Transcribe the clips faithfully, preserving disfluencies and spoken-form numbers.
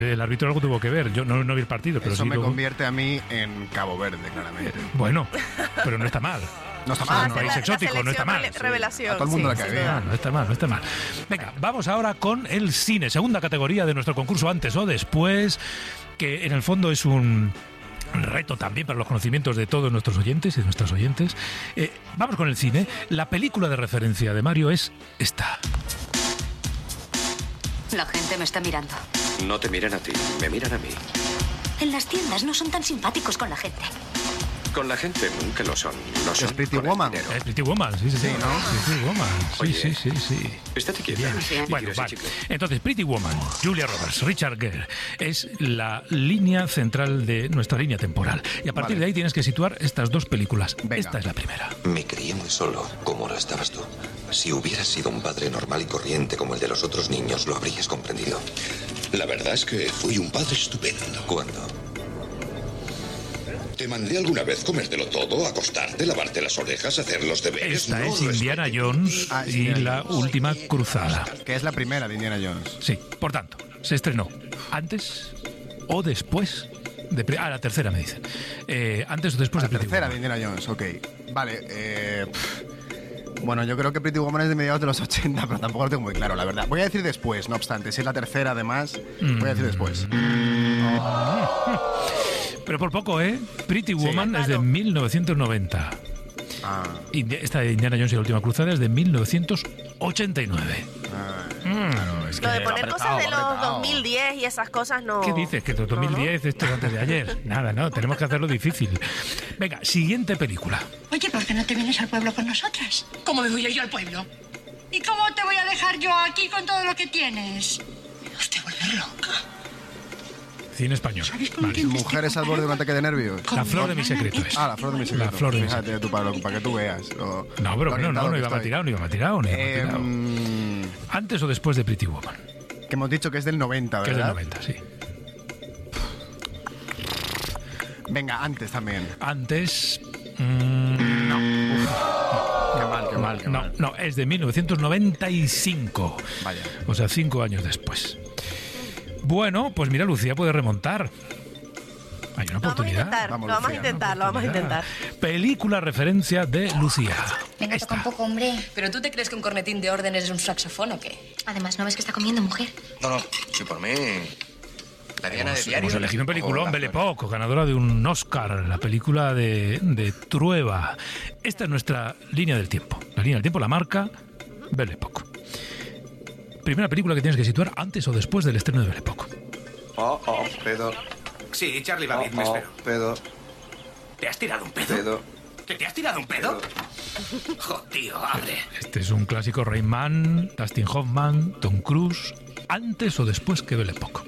El árbitro algo tuvo que ver. Yo no, no vi el partido, pero Eso sí me lo... convierte a mí en Cabo Verde, claramente. Bueno, pero no está mal. No está O sea, mal, un ¿no? país La- la exótico, no está mal. selección revelación. A todo el mundo sí, le cae sin bien. duda. Ah, no está mal, no está mal. Venga, vamos ahora con el cine, segunda categoría de nuestro concurso Antes o Después, que en el fondo es un reto también para los conocimientos de todos nuestros oyentes y de nuestras oyentes. Eh, vamos con el cine. La película de referencia de Mario es esta. La gente me está mirando. No te miran a ti, me miran a mí. En las tiendas no son tan simpáticos con la gente. Con la gente nunca lo son. Lo son ¿Es Pretty con el Woman? dinero. Es Pretty Woman, sí, sí, sí. Sí, ¿no? Pretty Woman, sí, Oye, sí, sí, sí. Estate quieta. Bien. Sí. Bueno, ¿Quieres el vale. chicle? Entonces, Pretty Woman, Julia Roberts, Richard Gere, es la línea central de nuestra línea temporal. Y a partir Vale. de ahí tienes que situar estas dos películas. Venga. Esta es la primera. Me crié muy solo, como lo estabas tú. Si hubieras sido un padre normal y corriente como el de los otros niños, lo habrías comprendido. La verdad es que fui un padre estupendo. ¿Cuándo? Te mandé alguna vez comértelo todo, acostarte, lavarte las orejas, hacer los deberes. Esta No es lo Indiana respeté. Jones Ah, es y Indiana la Jones. última cruzada. Que es la primera de Indiana Jones. Sí, por tanto, se estrenó antes o después de... Pre- Ah, la tercera me dicen. Eh, antes o después La de Pretty tercera de Woman. Indiana Jones, ok. Vale, eh... pff. Bueno, yo creo que Pretty Woman es de mediados de los ochenta, pero tampoco lo tengo muy claro, la verdad. Voy a decir después, no obstante. Si es la tercera, además, voy a decir después. Pero por poco, ¿eh? Pretty Woman es de Claro. mil novecientos noventa. Ah, Indi- Esta de Indiana Jones y la última cruzada es de mil novecientos ochenta y nueve. ah, Mm. claro, es que Lo de va poner apretado, cosas de va los apretado. dos mil diez y esas cosas no... ¿Qué dices? Que dos mil diez esto es antes de ayer. Nada, no, tenemos que hacerlo difícil. Venga, siguiente película. Oye, ¿por qué no te vienes al pueblo con nosotras? ¿Cómo me voy a ir al pueblo? ¿Y cómo te voy a dejar yo aquí con todo lo que tienes? Me vas a volver loca. Cine español. ¿Sabes con Vale. quién te Mujeres estoy al borde de un comparando? ataque de nervios. La flor de mi secreto es. Ah, la flor de mi secreto. La flor de mi Fíjate tú, Pablo, para que tú veas. lo- No, pero lo no, no, orientado no que iba a estoy. tirado, no iba a tirado, no iba a Eh, tirado. mm, Antes o después de Pretty Woman, que hemos dicho que es del noventa, que es del ¿verdad? noventa, sí. Venga, antes también. Antes... mm, Qué mal, qué mal, qué no, mal. no, es de mil novecientos noventa y cinco. Vaya. O sea, cinco años después. Bueno, pues mira, Lucía puede remontar. Hay una Lo vamos a oportunidad. intentar, Vamos, lo vamos a Lucía, intentar, lo vamos a intentar. Película referencia de Lucía. Venga, toca un poco, hombre. ¿Pero tú te crees que un cornetín de órdenes es un saxofón o qué? Además, ¿no ves que está comiendo, mujer? No, no, si por mí... La Diana de Hemos, diario. hemos elegido un peliculón, Hola, Belle Flor. Époque, ganadora de un Oscar, la película de, de Trueba. Esta es nuestra línea del tiempo. La línea del tiempo la marca Belle Époque. Primera película que tienes que situar antes o después del estreno de Belle Époque. Oh, oh, pedo. Sí, Charlie va bien, me Oh, espero. pedo, ¿Te has tirado un pedo? pedo. ¿Que te has tirado un pedo? Jo, tío, abre. Este es un clásico. Rain Man, Dustin Hoffman, Tom Cruise. Antes o después que Belle Époque.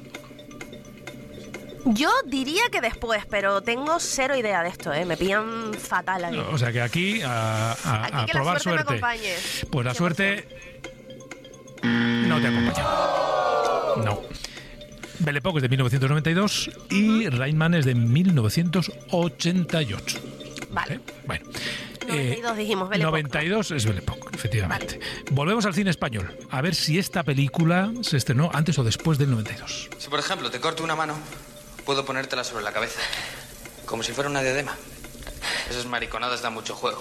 Yo diría que después, pero tengo cero idea de esto, ¿eh? Me pillan fatal aquí. O sea que aquí a, a- Aquí a que la probar suerte me suerte. acompañe. Pues la cien por suerte no te acompaña. No. Belle Époque es de mil novecientos noventa y dos y Rain Man es de mil novecientos ochenta y ocho. Vale. ¿Eh? Bueno. noventa y dos dijimos, Belle Époque, noventa y dos es Belle Époque, efectivamente. Volvemos al cine español. A ver si esta película se estrenó antes o después del noventa y dos. Si por ejemplo te corto una mano, puedo ponértela sobre la cabeza, como si fuera una diadema. Esas mariconadas dan mucho juego.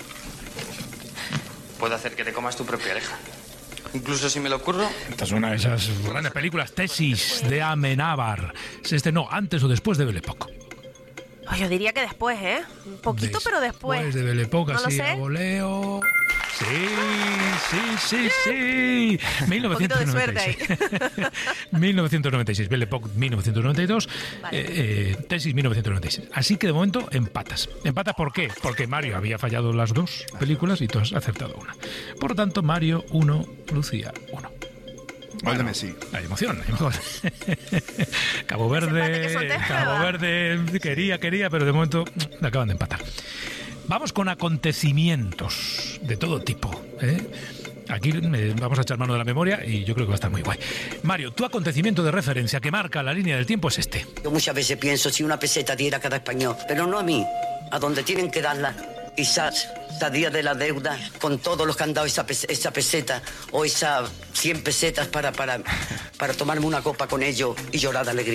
Puedo hacer que te comas tu propia oreja. Incluso si me lo ocurro, Esta es una de esas grandes películas, Tesis de Amenábar. Se estrenó antes o después de Belle Époque. Ay, yo diría que después, ¿eh? Un poquito, pero después. Después de Belle Époque, No lo así sé. a voleo. Sí, sí, sí, sí. Un poquito de suerte ahí. mil novecientos noventa y seis, Belle Époque mil novecientos noventa y dos, Vale. eh, eh, Tesis mil novecientos noventa y seis. Así que de momento empatas. ¿Empatas por qué? Porque Mario había fallado las dos películas y tú has acertado una. Por lo tanto, Mario uno, Lucía uno. Gol de Messi. Hay emoción, hay emoción. Cabo Ese empate que Verde, son test Cabo prueba. Verde quería, quería, pero de momento le acaban de empatar. Vamos con acontecimientos de todo tipo, ¿eh? Aquí eh, vamos a echar mano de la memoria y yo creo que va a estar muy guay. Mario, tu acontecimiento de referencia que marca la línea del tiempo es este. Yo muchas veces pienso si una peseta diera a cada español, pero no a mí, a donde tienen que darla. esa, esa día de la deuda con todos los que han dado esa, pes- esa peseta o esas cien pesetas para, para, para tomarme una copa con ellos y llorar de alegría.